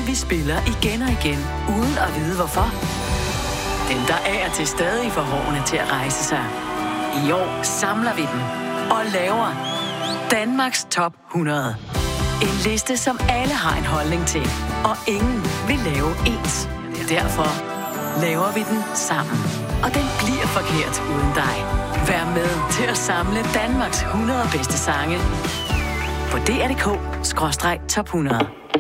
vi spiller igen og igen, uden at vide hvorfor. Dem, der af og til stadig får hårene til at rejse sig. I år samler vi dem og laver Danmarks Top 100. En liste, som alle har en holdning til, og ingen vil lave ens. Derfor laver vi den sammen. Og den bliver forkert uden dig. Vær med til at samle Danmarks 100 bedste sange på dr.dk/top 100.